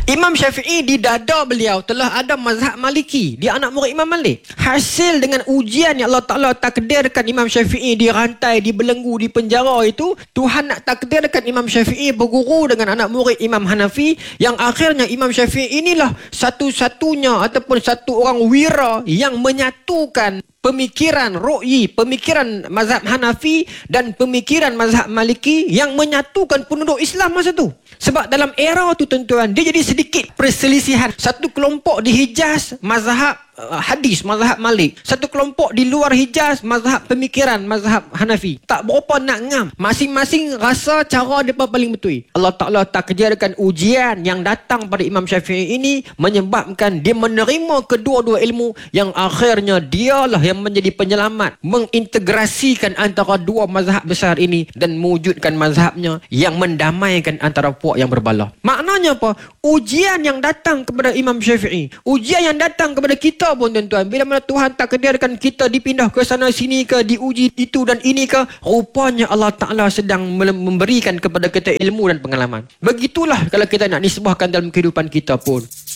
Imam Syafi'i di dada beliau telah ada mazhab Maliki. Dia anak murid Imam Malik. Hasil dengan ujian yang Allah Ta'ala takdirkan Imam Syafi'i dirantai, dibelenggu, di penjara itu, Tuhan nak takdirkan Imam Syafi'i berguru dengan anak murid Imam Hanafi, yang akhirnya Imam Syafi'i inilah satu-satunya ataupun satu orang wira yang menyatukan pemikiran ru'yi, pemikiran mazhab Hanafi dan pemikiran mazhab Maliki, yang menyatukan penduduk Islam masa tu. Sebab dalam era tu tuan-tuan, dia jadi sedikit perselisihan. Satu kelompok di Hijaz mazhab hadis, mazhab Malik. Satu kelompok di luar Hijaz mazhab pemikiran, mazhab Hanafi. Tak berapa nak ngam. Masing-masing rasa cara mereka paling betul. Allah Ta'ala takdirkan ujian yang datang pada Imam Syafi'i ini menyebabkan dia menerima kedua-dua ilmu, yang akhirnya dialah yang menjadi penyelamat, mengintegrasikan antara dua mazhab besar ini dan mewujudkan mazhabnya yang mendamaikan antara puak yang berbala. Maknanya apa? Ujian yang datang kepada Imam Syafi'i, ujian yang datang kepada kita pun tuan-tuan, bila mana Tuhan takdirkan kita dipindah ke sana sini ke, diuji itu dan ini ke, rupanya Allah Ta'ala sedang memberikan kepada kita ilmu dan pengalaman. Begitulah kalau kita nak nisbahkan dalam kehidupan kita pun.